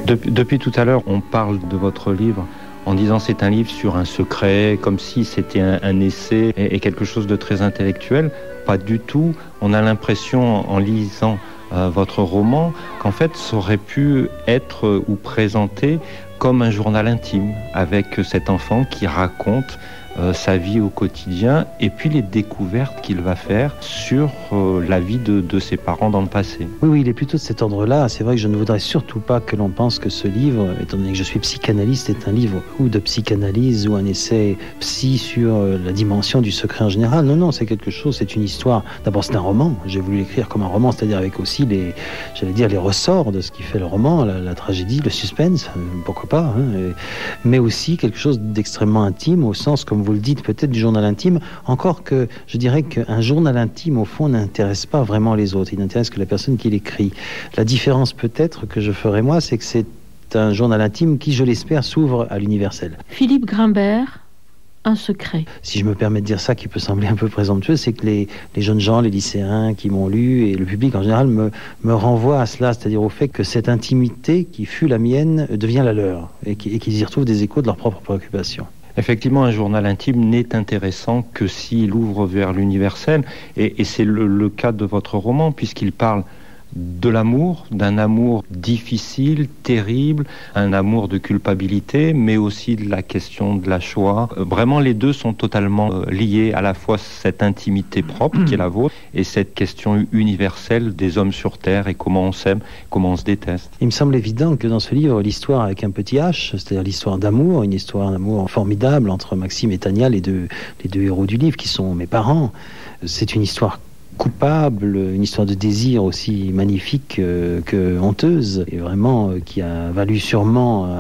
Depuis tout à l'heure, on parle de votre livre en disant c'est un livre sur un secret, comme si c'était un essai et quelque chose de très intellectuel. Pas du tout. On a l'impression, en lisant votre roman, qu'en fait, ça aurait pu être ou présenté comme un journal intime, avec cet enfant qui raconte sa vie au quotidien et puis les découvertes qu'il va faire sur la vie de ses parents dans le passé. Oui, il est plutôt de cet ordre-là. C'est vrai que je ne voudrais surtout pas que l'on pense que ce livre, étant donné que je suis psychanalyste, est un livre ou de psychanalyse ou un essai psy sur la dimension du secret en général. Non, c'est quelque chose, c'est une histoire. D'abord, c'est un roman. J'ai voulu l'écrire comme un roman, c'est-à-dire avec aussi les ressorts de ce qui fait le roman, la tragédie, le suspense, pourquoi pas, mais aussi quelque chose d'extrêmement intime au sens, comme vous le dites, peut-être du journal intime, encore que je dirais qu'un journal intime, au fond, n'intéresse pas vraiment les autres. Il n'intéresse que la personne qui l'écrit. La différence peut-être que je ferai moi, c'est que c'est un journal intime qui, je l'espère, s'ouvre à l'universel. Philippe Grimbert, un secret. Si je me permets de dire ça, qui peut sembler un peu présomptueux, c'est que les jeunes gens, les lycéens qui m'ont lu, et le public en général, me renvoient à cela, c'est-à-dire au fait que cette intimité qui fut la mienne devient la leur, et qu'ils y retrouvent des échos de leurs propres préoccupations. Effectivement, un journal intime n'est intéressant que s'il ouvre vers l'universel, et c'est le cas de votre roman, puisqu'il parle de l'amour, d'un amour difficile, terrible, un amour de culpabilité, mais aussi de la question de la Shoah. Vraiment, les deux sont totalement liés, à la fois cette intimité propre qui est la vôtre et cette question universelle des hommes sur Terre et comment on s'aime, comment on se déteste. Il me semble évident que dans ce livre, l'histoire avec un petit H, c'est-à-dire l'histoire d'amour, une histoire d'amour formidable entre Maxime et Tania, les deux héros du livre qui sont mes parents, c'est une histoire coupable, une histoire de désir aussi magnifique que honteuse, et vraiment qui a valu sûrement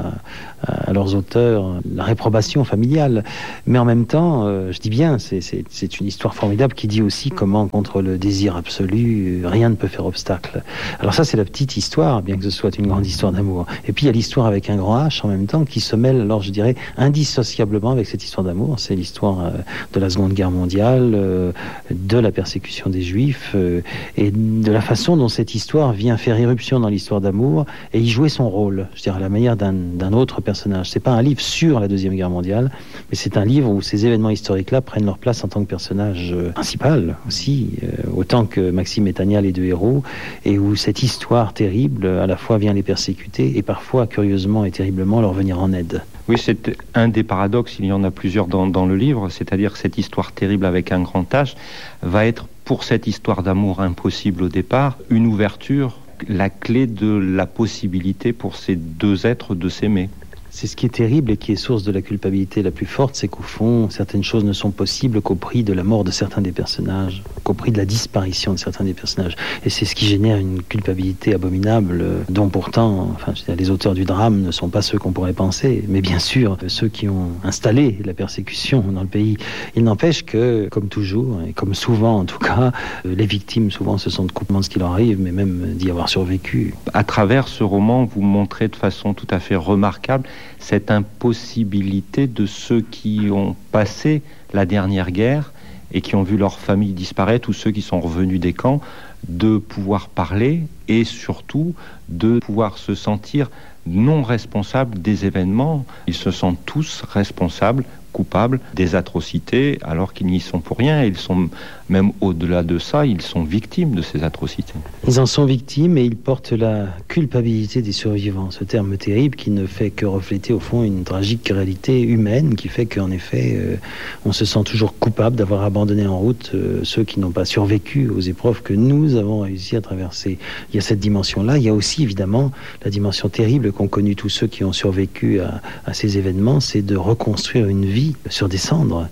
à leurs auteurs la réprobation familiale. Mais en même temps, je dis bien, c'est une histoire formidable qui dit aussi comment, contre le désir absolu, rien ne peut faire obstacle. Alors ça, c'est la petite histoire, bien que ce soit une grande histoire d'amour. Et puis il y a l'histoire avec un grand H en même temps qui se mêle, alors je dirais, indissociablement avec cette histoire d'amour. C'est l'histoire de la Seconde Guerre mondiale, de la persécution des Juifs, et de la façon dont cette histoire vient faire irruption dans l'histoire d'amour et y jouer son rôle, je dirais, à la manière d'un autre personnage. C'est pas un livre sur la Deuxième Guerre mondiale, mais c'est un livre où ces événements historiques-là prennent leur place en tant que personnage principal aussi, autant que Maxime et Tania, les deux héros, et où cette histoire terrible à la fois vient les persécuter et parfois, curieusement et terriblement, leur venir en aide. Oui, c'est un des paradoxes, il y en a plusieurs dans le livre, c'est-à-dire que cette histoire terrible avec un grand H va être, pour cette histoire d'amour impossible au départ, une ouverture, la clé de la possibilité pour ces deux êtres de s'aimer. C'est ce qui est terrible et qui est source de la culpabilité la plus forte, c'est qu'au fond, certaines choses ne sont possibles qu'au prix de la mort de certains des personnages, qu'au prix de la disparition de certains des personnages. Et c'est ce qui génère une culpabilité abominable, dont pourtant, les auteurs du drame ne sont pas ceux qu'on pourrait penser, mais bien sûr, ceux qui ont installé la persécution dans le pays. Il n'empêche que, comme toujours, et comme souvent en tout cas, les victimes souvent se sentent coupables de ce qui leur arrive, mais même d'y avoir survécu. À travers ce roman, vous montrez de façon tout à fait remarquable cette impossibilité de ceux qui ont passé la dernière guerre et qui ont vu leur famille disparaître, ou ceux qui sont revenus des camps, de pouvoir parler et surtout de pouvoir se sentir non responsables des événements. Ils se sentent tous responsables, coupables des atrocités, alors qu'ils n'y sont pour rien. Ils sont même au-delà de ça, ils sont victimes de ces atrocités. Ils en sont victimes et ils portent la culpabilité des survivants. Ce terme terrible qui ne fait que refléter au fond une tragique réalité humaine, qui fait qu'en effet, on se sent toujours coupable d'avoir abandonné en route ceux qui n'ont pas survécu aux épreuves que nous avons réussi à traverser. Il y a cette dimension-là. Il y a aussi évidemment la dimension terrible qu'ont connue tous ceux qui ont survécu à ces événements, c'est de reconstruire une vie sur des cendres,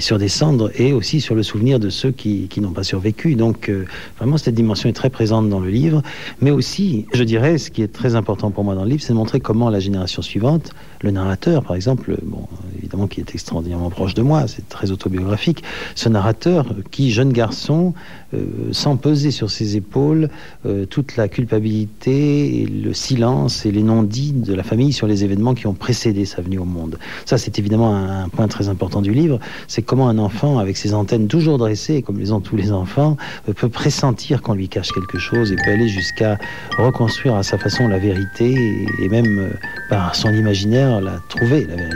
et aussi sur le souvenir de ceux qui n'ont pas survécu. Donc vraiment cette dimension est très présente dans le livre, mais aussi, je dirais, ce qui est très important pour moi dans le livre, c'est de montrer comment la génération suivante, le narrateur par exemple, évidemment qui est extraordinairement proche de moi, c'est très autobiographique, ce narrateur qui, jeune garçon, sent peser sur ses épaules toute la culpabilité et le silence et les non-dits de la famille sur les événements qui ont précédé sa venue au monde. Ça, c'est évidemment un point très important du livre, c'est c'est comment un enfant, avec ses antennes toujours dressées, comme les ont tous les enfants, peut pressentir qu'on lui cache quelque chose et peut aller jusqu'à reconstruire à sa façon la vérité et même par son imaginaire la trouver, la vérité.